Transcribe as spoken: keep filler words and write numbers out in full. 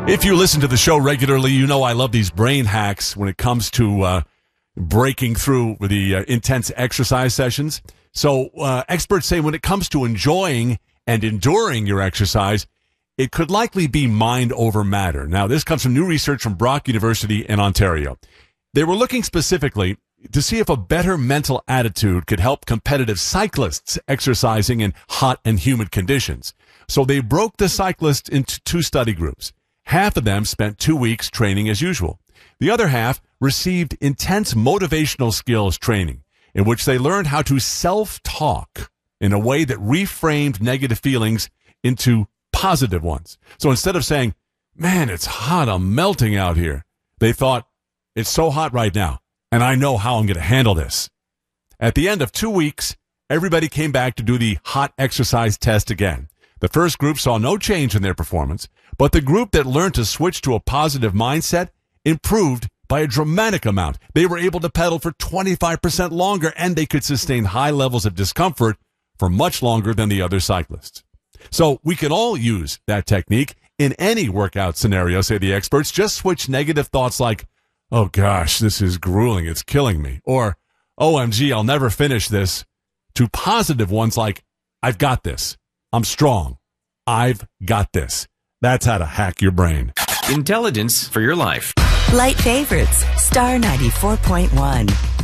If you listen to the show regularly, you know I love these brain hacks when it comes to uh, breaking through with the uh, intense exercise sessions. So uh, experts say when it comes to enjoying and enduring your exercise, it could likely be mind over matter. Now, this comes from new research from Brock University in Ontario. They were looking specifically to see if a better mental attitude could help competitive cyclists exercising in hot and humid conditions. So they broke the cyclists into two study groups. Half of them spent two weeks training as usual. The other half received intense motivational skills training in which they learned how to self-talk in a way that reframed negative feelings into positive ones. So instead of saying, man, it's hot, I'm melting out here, they thought, it's so hot right now, and I know how I'm going to handle this. At the end of two weeks, everybody came back to do the hot exercise test again. The first group saw no change in their performance, but the group that learned to switch to a positive mindset improved by a dramatic amount. They were able to pedal for twenty-five percent longer, and they could sustain high levels of discomfort for much longer than the other cyclists. So we can all use that technique in any workout scenario, say the experts. Just switch negative thoughts like, oh gosh, this is grueling, it's killing me, or O M G, I'll never finish this, to positive ones like, I've got this, I'm strong, I've got this. That's how to hack your brain. Intelligence for your life. Light favorites, Star ninety-four point one.